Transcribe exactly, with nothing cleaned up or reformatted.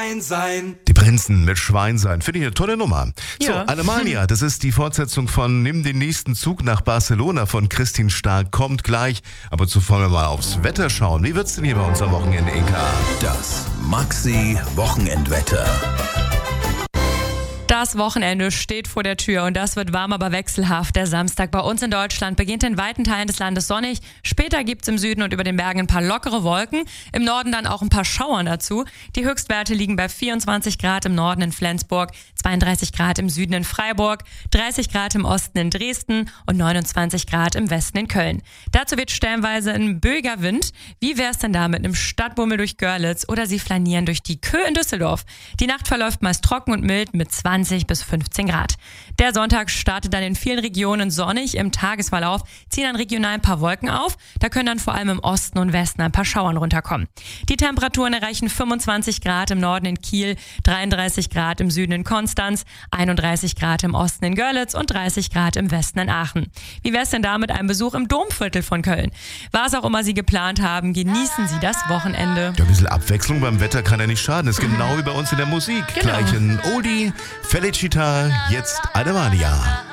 sein. Die Prinzen mit Schwein sein. Finde ich eine tolle Nummer. So, Ja. Animalia, das ist die Fortsetzung von Nimm den nächsten Zug nach Barcelona von Christine Stark. Kommt gleich. Aber zuvor wollen wir mal aufs Wetter schauen. Wie wird's denn hier bei uns am Wochenende, Inka? Das Maxi Wochenendwetter. Das Wochenende steht vor der Tür und das wird warm, aber wechselhaft. Der Samstag bei uns in Deutschland beginnt in weiten Teilen des Landes sonnig. Später gibt's im Süden und über den Bergen ein paar lockere Wolken. Im Norden dann auch ein paar Schauern dazu. Die Höchstwerte liegen bei vierundzwanzig Grad im Norden in Flensburg, zweiunddreißig Grad im Süden in Freiburg, dreißig Grad im Osten in Dresden und neunundzwanzig Grad im Westen in Köln. Dazu wird stellenweise ein böiger Wind. Wie wär's denn da mit einem Stadtbummel durch Görlitz oder Sie flanieren durch die Köh in Düsseldorf? Die Nacht verläuft meist trocken und mild mit zwanzig bis fünfzehn Grad. Der Sonntag startet dann in vielen Regionen sonnig. Im Tagesverlauf ziehen dann regional ein paar Wolken auf. Da können dann vor allem im Osten und Westen ein paar Schauern runterkommen. Die Temperaturen erreichen fünfundzwanzig Grad im Norden in Kiel, dreiunddreißig Grad im Süden in Konstanz, einunddreißig Grad im Osten in Görlitz und dreißig Grad im Westen in Aachen. Wie wär's denn da mit einem Besuch im Domviertel von Köln? Was auch immer Sie geplant haben, genießen Sie das Wochenende. Ja, ein bisschen Abwechslung beim Wetter kann ja nicht schaden. Das ist genau wie bei uns in der Musik. Genau. Gleich ein Oldie, Felicita, jetzt Animalia.